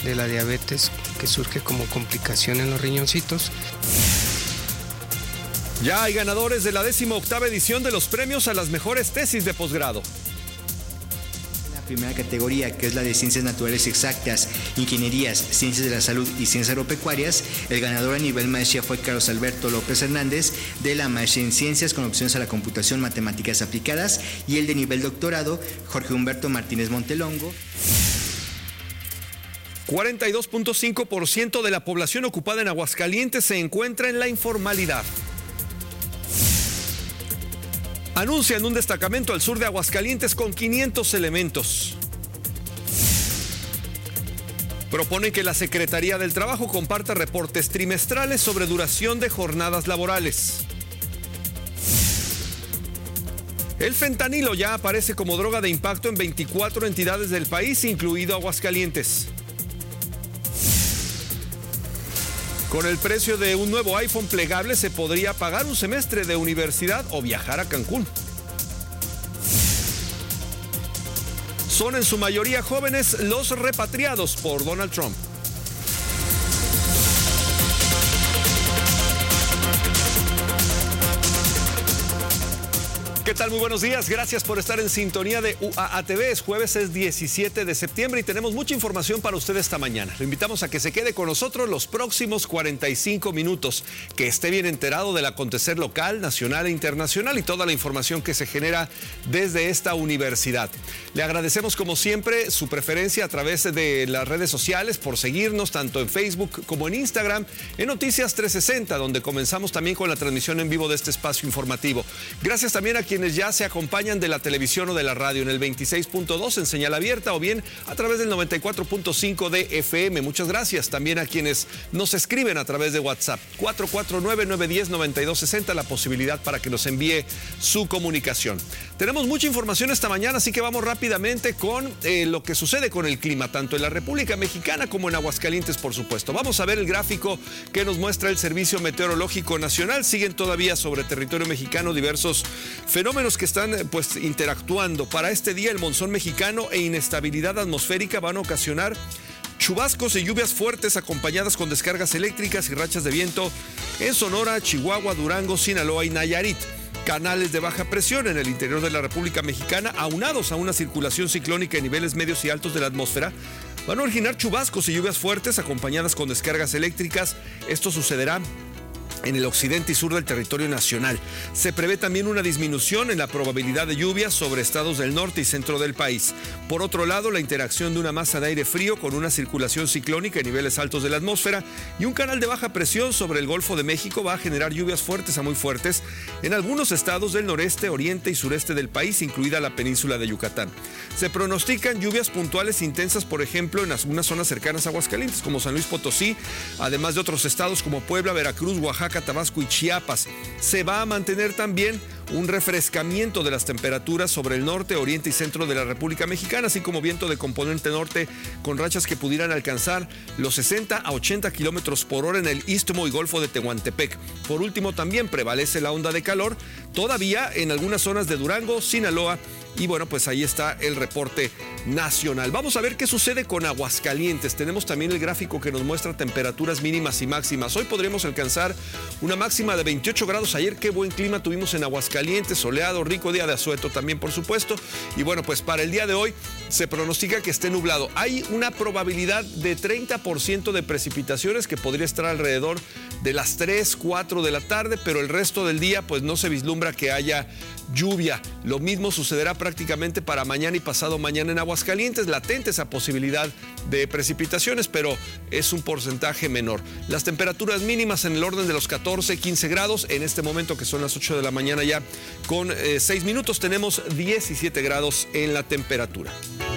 de la diabetes que surge como complicación en los riñoncitos. Ya hay ganadores de la 18ª edición de los premios a las mejores tesis de posgrado. La primera categoría, que es la de Ciencias Naturales Exactas, Ingenierías, Ciencias de la Salud y Ciencias Agropecuarias, el ganador a nivel maestría fue Carlos Alberto López Hernández, de la maestría en Ciencias con opciones a la computación, matemáticas aplicadas, y el de nivel doctorado, Jorge Humberto Martínez Montelongo. 42.5% de la población ocupada en Aguascalientes se encuentra en la informalidad. Anuncian un destacamento al sur de Aguascalientes con 500 elementos. Proponen que la Secretaría del Trabajo comparta reportes trimestrales sobre duración de jornadas laborales. El fentanilo ya aparece como droga de impacto en 24 entidades del país, incluido Aguascalientes. Con el precio de un nuevo iPhone plegable se podría pagar un semestre de universidad o viajar a Cancún. Son en su mayoría jóvenes los repatriados por Donald Trump. ¿Qué tal? Muy buenos días. Gracias por estar en sintonía de UAA TV. Es jueves, es 17 de septiembre y tenemos mucha información para usted esta mañana. Lo invitamos a que se quede con nosotros los próximos 45 minutos, que esté bien enterado del acontecer local, nacional e internacional y toda la información que se genera desde esta universidad. Le agradecemos como siempre su preferencia a través de las redes sociales por seguirnos tanto en Facebook como en Instagram, en Noticias 360, donde comenzamos también con la transmisión en vivo de este espacio informativo. Gracias también a quienes ya se acompañan de la televisión o de la radio en el 26.2 en señal abierta o bien a través del 94.5 de FM. Muchas gracias también a quienes nos escriben a través de WhatsApp. 449-910-9260, la posibilidad para que nos envíe su comunicación. Tenemos mucha información esta mañana, así que vamos rápidamente con lo que sucede con el clima, tanto en la República Mexicana como en Aguascalientes, por supuesto. Vamos a ver el gráfico que nos muestra el Servicio Meteorológico Nacional. Siguen todavía sobre territorio mexicano diversos fenómenos que están interactuando. Para este día el monzón mexicano e inestabilidad atmosférica van a ocasionar chubascos y lluvias fuertes acompañadas con descargas eléctricas y rachas de viento en Sonora, Chihuahua, Durango, Sinaloa y Nayarit. Canales de baja presión en el interior de la República Mexicana, aunados a una circulación ciclónica en niveles medios y altos de la atmósfera, van a originar chubascos y lluvias fuertes acompañadas con descargas eléctricas. Esto sucederá en el occidente y sur del territorio nacional. Se prevé también una disminución en la probabilidad de lluvias sobre estados del norte y centro del país. Por otro lado, la interacción de una masa de aire frío con una circulación ciclónica en niveles altos de la atmósfera y un canal de baja presión sobre el Golfo de México va a generar lluvias fuertes a muy fuertes en algunos estados del noreste, oriente y sureste del país, incluida la península de Yucatán. Se pronostican lluvias puntuales intensas, por ejemplo, en algunas zonas cercanas a Aguascalientes, como San Luis Potosí, además de otros estados como Puebla, Veracruz, Oaxaca, Tabasco y Chiapas. Se va a mantener también un refrescamiento de las temperaturas sobre el norte, oriente y centro de la República Mexicana, así como viento de componente norte con rachas que pudieran alcanzar los 60 a 80 kilómetros por hora en el Istmo y Golfo de Tehuantepec. Por último, también prevalece la onda de calor todavía en algunas zonas de Durango, Sinaloa. Y bueno, pues ahí está el reporte nacional. Vamos a ver qué sucede con Aguascalientes. Tenemos también el gráfico que nos muestra temperaturas mínimas y máximas. Hoy podremos alcanzar una máxima de 28 grados. Ayer qué buen clima tuvimos en Aguascalientes, soleado, rico día de asueto también, por supuesto. Y bueno, pues para el día de hoy se pronostica que esté nublado. Hay una probabilidad de 30% de precipitaciones que podría estar alrededor de las 3, 4 de la tarde, pero el resto del día pues no se vislumbra que haya lluvia. Lo mismo sucederá prácticamente para mañana y pasado mañana en Aguascalientes. Latente esa posibilidad de precipitaciones, pero es un porcentaje menor. Las temperaturas mínimas en el orden de los 14, 15 grados. En este momento, que son las 8 de la mañana ya, con 6 minutos, tenemos 17 grados en la temperatura.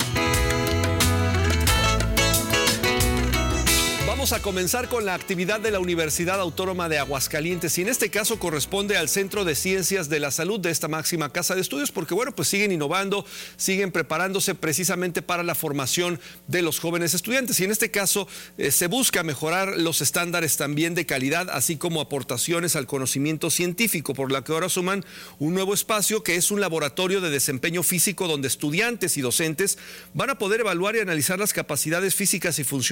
Vamos a comenzar con la actividad de la Universidad Autónoma de Aguascalientes y en este caso corresponde al Centro de Ciencias de la Salud de esta máxima casa de estudios porque bueno, pues siguen innovando, siguen preparándose precisamente para la formación de los jóvenes estudiantes y en este caso se busca mejorar los estándares también de calidad así como aportaciones al conocimiento científico, por lo que ahora suman un nuevo espacio que es un laboratorio de desempeño físico donde estudiantes y docentes van a poder evaluar y analizar las capacidades físicas y funcionales